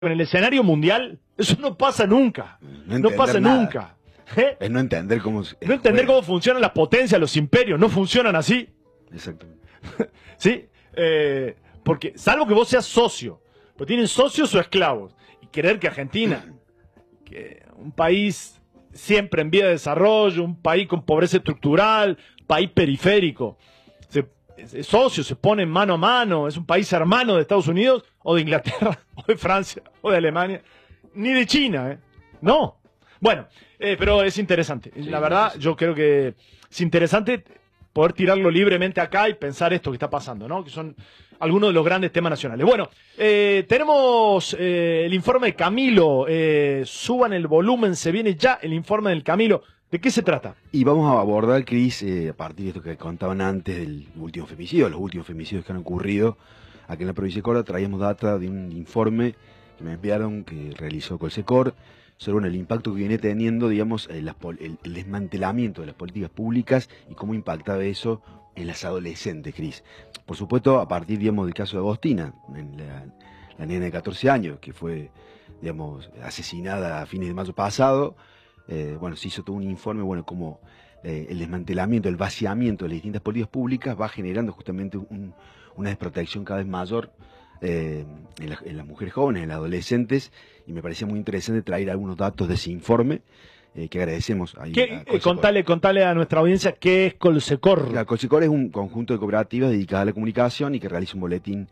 en el escenario mundial, eso no pasa nunca. No pasa nada. Nunca. ¿Eh? Es no entender cómo... No entender cómo funcionan las potencias, los imperios, no funcionan así. Exactamente. ¿Sí? Porque, salvo que vos seas socio, pero tienen socios o esclavos. Y creer que Argentina, que un país siempre en vía de desarrollo, un país con pobreza estructural, país periférico, socios se ponen mano a mano, es un país hermano de Estados Unidos, o de Inglaterra, o de Francia, o de Alemania, ni de China, no. Bueno, pero es interesante. Sí, la verdad, yo creo que es interesante poder tirarlo libremente acá y pensar esto que está pasando, ¿no? Que son algunos de los grandes temas nacionales. Bueno, tenemos el informe de Camilo. Suban el volumen, se viene ya el informe del Camilo. ¿De qué se trata? Y vamos a abordar, Cris, a partir de esto que contaban antes del último femicidio, los últimos femicidios que han ocurrido aquí en la provincia de Córdoba. Traíamos data de un informe que me enviaron, que realizó Colsecor, sobre el impacto que viene teniendo, digamos, el desmantelamiento de las políticas públicas y cómo impactaba eso en las adolescentes, Cris. Por supuesto, a partir, digamos, del caso de Agostina, la nena de 14 años, que fue, digamos, asesinada a fines de mayo pasado. Bueno, se hizo todo un informe, bueno, como el desmantelamiento, el vaciamiento de las distintas políticas públicas va generando justamente una desprotección cada vez mayor en las mujeres jóvenes, en las adolescentes, y me parecía muy interesante traer algunos datos de ese informe, que agradecemos. Ahí contale a nuestra audiencia qué es Colsecor. La Colsecor es un conjunto de cooperativas dedicadas a la comunicación y que realiza un boletín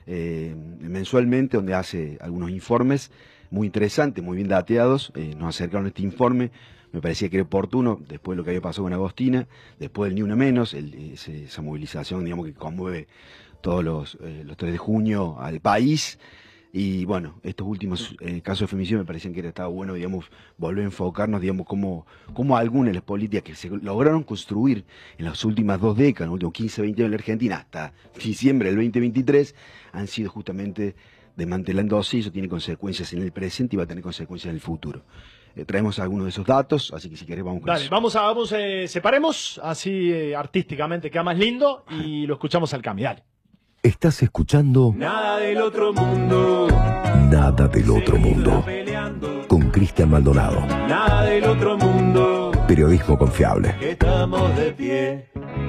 mensualmente donde hace algunos informes muy interesantes, muy bien dateados. Nos acercaron este informe, me parecía que era oportuno, después de lo que había pasado con Agostina, después del Ni Una Menos, esa movilización, digamos, que conmueve todos los 3 de junio al país. Y bueno, estos últimos casos de femicidio me parecían que estaba bueno, digamos, volver a enfocarnos, digamos, cómo algunas de las políticas que se lograron construir en las últimas 2 décadas, en los últimos 15, 20 años en la Argentina, hasta diciembre del 2023, han sido justamente desmantelándose, y eso tiene consecuencias en el presente y va a tener consecuencias en el futuro. Traemos algunos de esos datos, así que si querés vamos con Dale, eso. Separemos, así artísticamente queda más lindo, y lo escuchamos al Cami, dale. Estás escuchando Nada del otro mundo. Nada del otro mundo. Con Cristian Maldonado. Nada del otro mundo. Periodismo confiable. Que estamos de pie.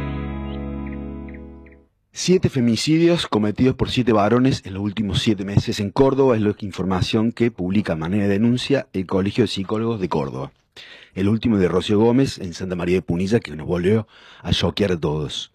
7 femicidios cometidos por 7 varones en los últimos 7 meses en Córdoba, es la información que publica a manera de denuncia el Colegio de Psicólogos de Córdoba. El último de Rocío Gómez en Santa María de Punilla, que nos volvió a choquear a todos.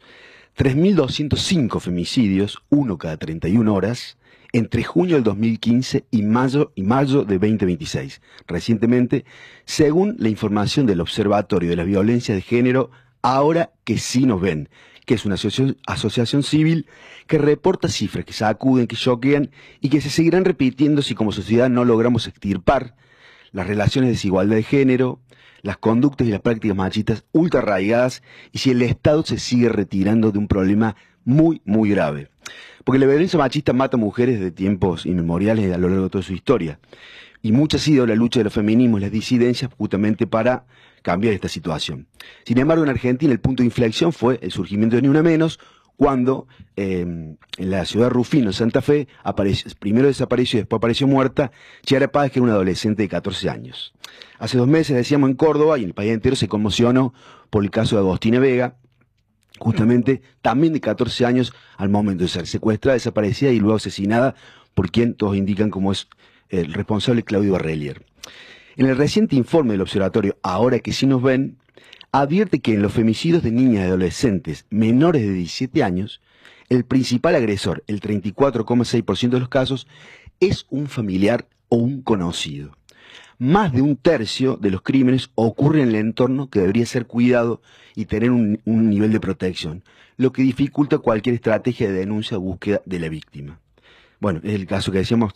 3.205 femicidios, uno cada 31 horas, entre junio del 2015 y mayo de 2026. Recientemente, según la información del Observatorio de la Violencia de Género, Ahora que sí nos ven, que es una asociación civil que reporta cifras que sacuden, que choquean y que se seguirán repitiendo si como sociedad no logramos extirpar las relaciones de desigualdad de género, las conductas y las prácticas machistas ultra arraigadas, y si el Estado se sigue retirando de un problema muy, muy grave. Porque la violencia machista mata a mujeres de tiempos inmemoriales a lo largo de toda su historia. Y mucha ha sido la lucha de los feminismos y las disidencias justamente para cambiar esta situación. Sin embargo, en Argentina el punto de inflexión fue el surgimiento de Ni Una Menos, cuando en la ciudad de Rufino, Santa Fe, primero desapareció y después apareció muerta Chiara Páez, que era una adolescente de 14 años. Hace 2 meses, decíamos, en Córdoba, y en el país entero se conmocionó por el caso de Agostina Vega, justamente también de 14 años, al momento de ser secuestrada, desaparecida y luego asesinada por quien todos indican como es el responsable, Claudio Barrelier. En el reciente informe del observatorio Ahora que sí nos ven, advierte que en los femicidios de niñas y adolescentes menores de 17 años, el principal agresor, el 34,6% de los casos, es un familiar o un conocido. Más de 1/3 de los crímenes ocurren en el entorno, que debería ser cuidado y tener un nivel de protección, lo que dificulta cualquier estrategia de denuncia o búsqueda de la víctima. Bueno, es el caso que decíamos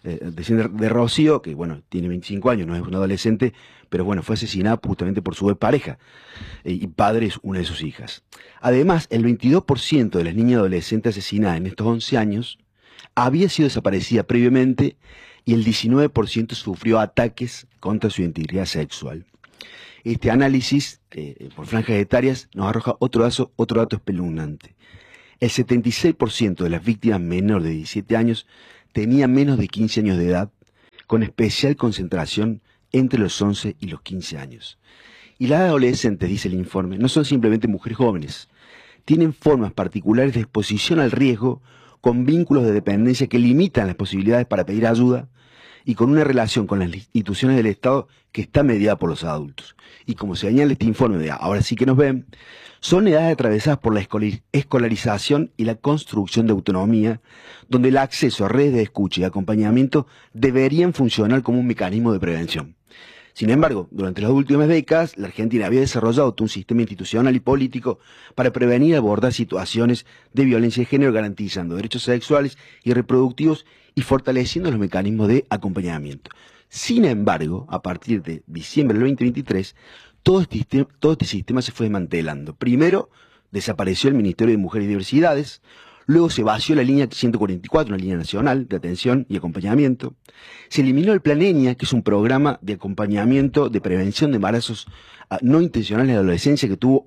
de Rocío, que bueno, tiene 25 años, no es una adolescente, pero bueno, fue asesinada justamente por su pareja y padre es una de sus hijas. Además, el 22% de las niñas y adolescentes asesinadas en estos 11 años había sido desaparecida previamente, y el 19% sufrió ataques contra su integridad sexual. Este análisis por franjas etarias nos arroja otro dato espeluznante. El 76% de las víctimas menores de 17 años tenía menos de 15 años de edad, con especial concentración entre los 11 y los 15 años. Y las adolescentes, dice el informe, no son simplemente mujeres jóvenes, tienen formas particulares de exposición al riesgo con vínculos de dependencia que limitan las posibilidades para pedir ayuda y con una relación con las instituciones del Estado que está mediada por los adultos. Y como señala este informe de Ahora sí que nos ven, son edades atravesadas por la escolarización y la construcción de autonomía, donde el acceso a redes de escucha y acompañamiento deberían funcionar como un mecanismo de prevención. Sin embargo, durante las últimas décadas, la Argentina había desarrollado un sistema institucional y político para prevenir y abordar situaciones de violencia de género, garantizando derechos sexuales y reproductivos y fortaleciendo los mecanismos de acompañamiento. Sin embargo, a partir de diciembre del 2023, todo este sistema se fue desmantelando. Primero, desapareció el Ministerio de Mujeres y Diversidades. Luego se vació la línea 144, una línea nacional de atención y acompañamiento. Se eliminó el Plan ENIA, que es un programa de acompañamiento de prevención de embarazos no intencionales en la adolescencia, que tuvo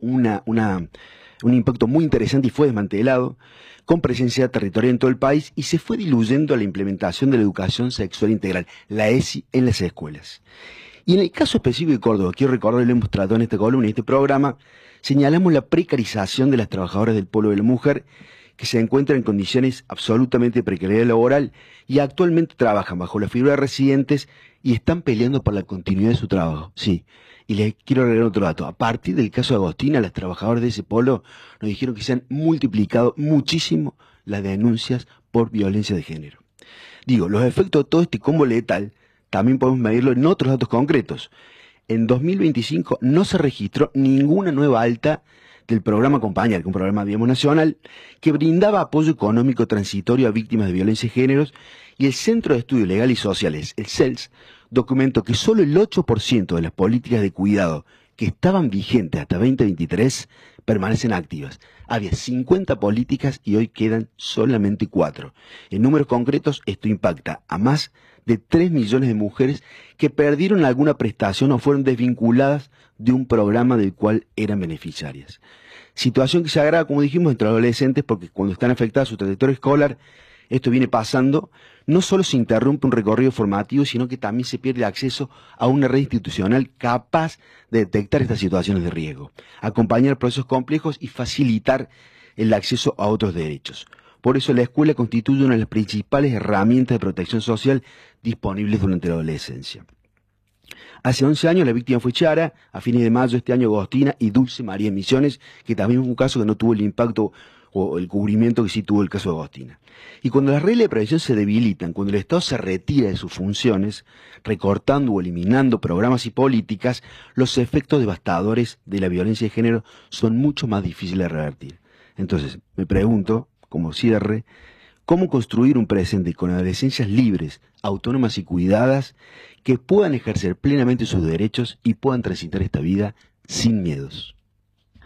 un impacto muy interesante y fue desmantelado, con presencia territorial en todo el país, y se fue diluyendo la implementación de la educación sexual integral, la ESI, en las escuelas. Y en el caso específico de Córdoba, quiero recordar, lo hemos tratado en esta columna y en este programa, señalamos la precarización de las trabajadoras del pueblo de la mujer, que se encuentran en condiciones absolutamente de precariedad laboral y actualmente trabajan bajo la figura de residentes y están peleando por la continuidad de su trabajo. Sí, y les quiero agregar otro dato. A partir del caso de Agostina, las trabajadoras de ese polo nos dijeron que se han multiplicado muchísimo las denuncias por violencia de género. Digo, los efectos de todo este combo letal también podemos medirlo en otros datos concretos. En 2025 no se registró ninguna nueva alta del programa Acompañar, que es un programa, digamos, nacional, que brindaba apoyo económico transitorio a víctimas de violencia de género, y el Centro de Estudios Legales y Sociales, el CELS, documentó que solo el 8% de las políticas de cuidado que estaban vigentes hasta 2023 permanecen activas. Había 50 políticas y hoy quedan solamente 4. En números concretos, esto impacta a más de 3 millones de mujeres que perdieron alguna prestación o fueron desvinculadas de un programa del cual eran beneficiarias. Situación que se agrava, como dijimos, entre adolescentes, porque cuando están afectadas su trayectoria escolar, esto viene pasando, no solo se interrumpe un recorrido formativo, sino que también se pierde acceso a una red institucional capaz de detectar estas situaciones de riesgo, acompañar procesos complejos y facilitar el acceso a otros derechos. Por eso la escuela constituye una de las principales herramientas de protección social disponibles durante la adolescencia. Hace 11 años la víctima fue Chara, a fines de mayo de este año Agostina y Dulce María Misiones, que también es un caso que no tuvo el impacto o el cubrimiento que sí tuvo el caso de Agostina. Y cuando las reglas de prevención se debilitan, cuando el Estado se retira de sus funciones, recortando o eliminando programas y políticas, los efectos devastadores de la violencia de género son mucho más difíciles de revertir. Entonces, me pregunto, como cierre, ¿cómo construir un presente con adolescencias libres, autónomas y cuidadas, que puedan ejercer plenamente sus derechos y puedan transitar esta vida sin miedos?